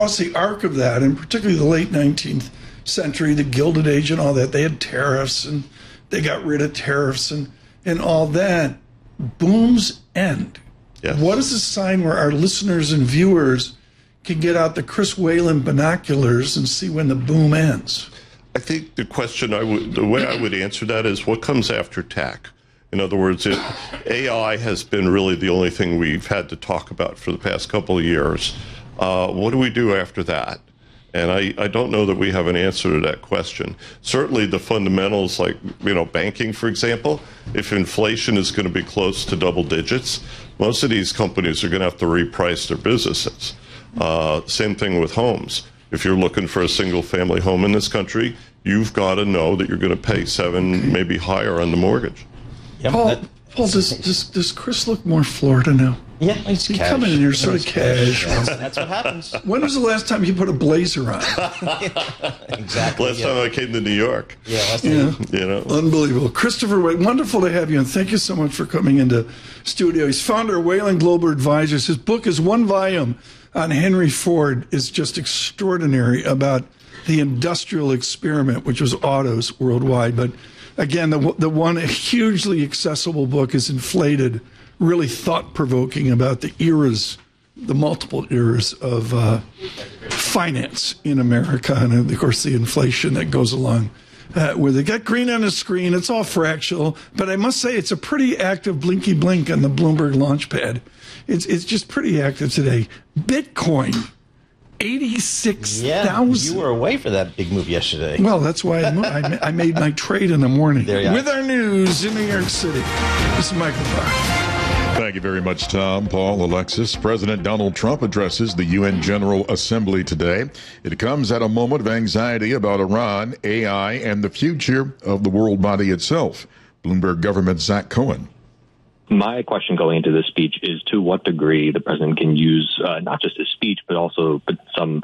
across the arc of that, and particularly the late 19th century, the Gilded Age and all that, they had tariffs and they got rid of tariffs and all that. Booms end. Yes. What is a sign where our listeners and viewers can get out the Chris Whalen binoculars and see when the boom ends? I think the way I would answer that is what comes after tech. In other words, AI has been really the only thing we've had to talk about for the past couple of years. What do we do after that? And I don't know that we have an answer to that question. Certainly the fundamentals, like, banking, for example, if inflation is going to be close to double digits, most of these companies are going to have to reprice their businesses. Same thing with homes. If you're looking for a single-family home in this country, you've got to know that you're going to pay 7, maybe higher on the mortgage. Yep, Paul, does Chris look more Florida now? Yeah, he's coming in here sort of casual. That's what happens. When was the last time you put a blazer on? Exactly. Last time I came to New York. Yeah, last time. Unbelievable. Christopher Whalen, wonderful to have you, and thank you so much for coming into studio. He's founder of Whalen Global Advisors. His book is one volume on Henry Ford. Is just extraordinary about the industrial experiment, which was autos worldwide. But again, the one hugely accessible book is Inflated, really thought-provoking about the multiple eras of finance in America, and of course the inflation that goes along with it. Got green on the screen. It's all fractional, but I must say it's a pretty active blinky blink on the Bloomberg Launchpad. It's just pretty active today. Bitcoin, 86,000. Yeah, you were away for that big move yesterday. Well, that's why I made my trade in the morning. With our news in New York City. This is Michael Barr. Thank you very much, Tom, Paul, Alexis. President Donald Trump addresses the UN General Assembly today. It comes at a moment of anxiety about Iran, AI, and the future of the world body itself. Bloomberg government Zach Cohen. My question going into this speech is to what degree the president can use not just his speech, but also some,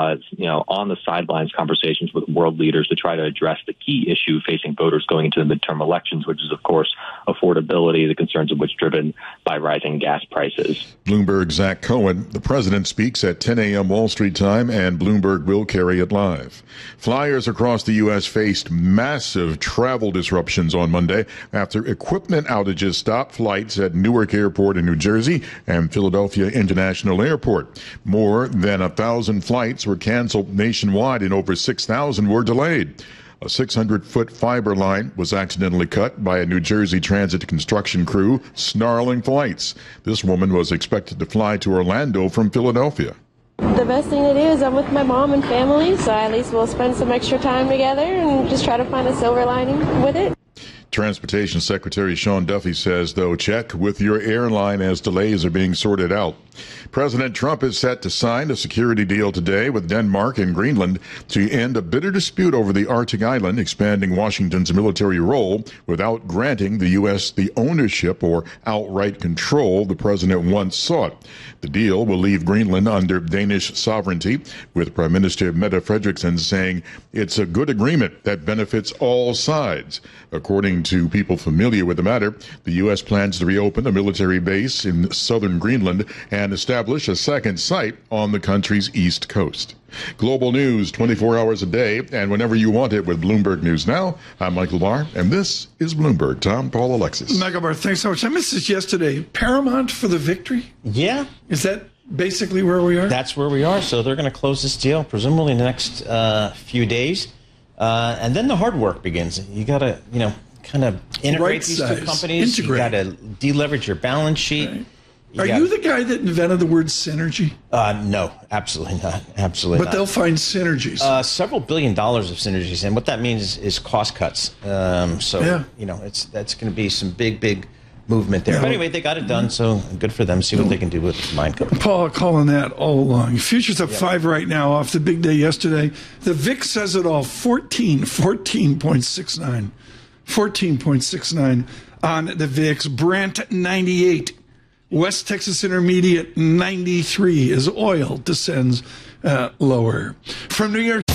on the sidelines conversations with world leaders to try to address the key issue facing voters going into the midterm elections, which is, of course, affordability, the concerns of which driven by rising gas prices. Bloomberg Zach Cohen. The president speaks at 10 a.m. Wall Street time, and Bloomberg will carry it live. Flyers across the U.S. faced massive travel disruptions on Monday after equipment outages stopped flights at Newark Airport in New Jersey and Philadelphia International Airport. More than 1,000 flights were canceled nationwide and over 6,000 were delayed. A 600-foot fiber line was accidentally cut by a New Jersey Transit construction crew, snarling flights. This woman was expected to fly to Orlando from Philadelphia. The best thing to do is I'm with my mom and family, so at least we'll spend some extra time together and just try to find a silver lining with it. Transportation Secretary Sean Duffy says, though, check with your airline as delays are being sorted out. President Trump is set to sign a security deal today with Denmark and Greenland to end a bitter dispute over the Arctic island, expanding Washington's military role without granting the U.S. the ownership or outright control the president once sought. The deal will leave Greenland under Danish sovereignty, with Prime Minister Mette Frederiksen saying it's a good agreement that benefits all sides. According to people familiar with the matter, the U.S. plans to reopen a military base in southern Greenland and establish a second site on the country's east coast. Global news 24 hours a day and whenever you want it with Bloomberg News Now. I'm Michael Barr, and this is Bloomberg. Tom, Paul, Alexis. Michael Barr, thanks so much. I missed this yesterday. Paramount for the victory? Yeah. Is that basically where we are? That's where we are. So they're going to close this deal, presumably in the next few days. And then the hard work begins. You got to, kind of integrate these two companies. You got to deleverage your balance sheet. Right. Are you the guy that invented the word synergy? No, absolutely not. Absolutely but not. They'll find synergies. Several $1 billion of synergies. And what that means is cost cuts. That's going to be some big movement there. But anyway, they got it done, so good for them. See what they can do with the combined company. Paul calling that all along. Futures up 5 right now off the big day yesterday. The VIX says it all, 14.69. 14.69 on the VIX. Brent, 98. West Texas Intermediate, 93 as oil descends lower. From New York